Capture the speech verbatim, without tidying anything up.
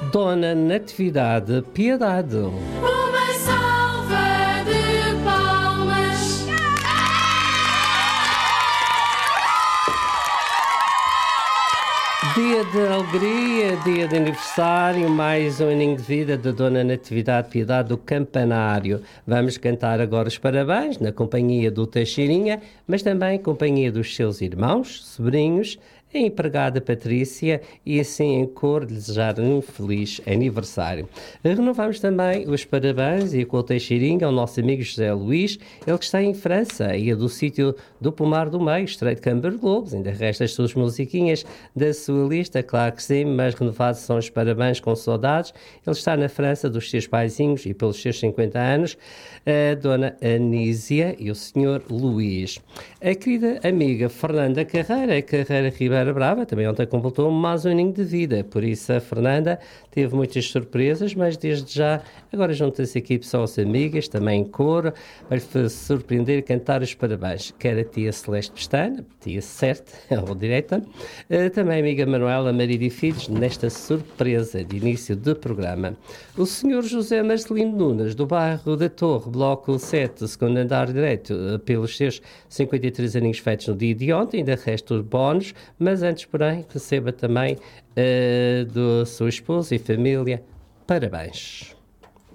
Dona Natividade Piedade. Uma salva de palmas. Dia de alegria, dia de aniversário, mais um aninho de vida da Dona Natividade Piedade do Campanário. Vamos cantar agora os parabéns na companhia do Teixeirinha, mas também em companhia dos seus irmãos, sobrinhos, a empregada Patrícia e assim em cor de desejar um feliz aniversário. Renovamos também os parabéns e com o Teixeirinha ao nosso amigo José Luís, ele que está em França e é do sítio do Pomar do Meio, Estreito de Camber Globos. Ainda resta as suas musiquinhas da sua lista, claro que sim, mas renovados são os parabéns com saudades. Ele está na França dos seus paizinhos e pelos seus cinquenta anos, a Dona Anísia e o senhor Luís. A querida amiga Fernanda Carreira, Carreira Ribeira Brava, também ontem completou mais um aninho de vida, por isso a Fernanda teve muitas surpresas, mas desde já, agora junta-se aqui pessoas amigas, também em coro, para surpreender e cantar os parabéns. Quer a tia Celeste Pestana, tia certa, ou direta, também a amiga Manuela Maria de Filhos, nesta surpresa de início do programa. O senhor José Marcelino Nunes, do bairro da Torre, bloco sete, segundo andar direito, pelos seus cinquenta e três aninhos feitos no dia de ontem, ainda resta os bónus, mas antes, porém, receba também uh, da sua esposa e família parabéns.